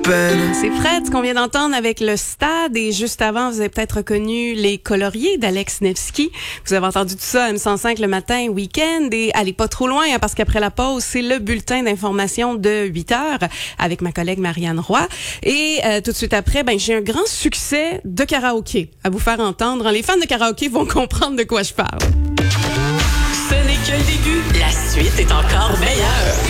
C'est Fred, ce qu'on vient d'entendre avec le Stade, et juste avant, vous avez peut-être reconnu les coloriers d'Alex Nevsky. Vous avez entendu tout ça à M105 le matin, week-end, et allez pas trop loin, parce qu'après la pause, c'est le bulletin d'information de 8 heures avec ma collègue Marianne Roy. Et tout de suite après, j'ai un grand succès de karaoké à vous faire entendre. Les fans de karaoké vont comprendre de quoi je parle. Ce n'est que le début. La suite est encore meilleure.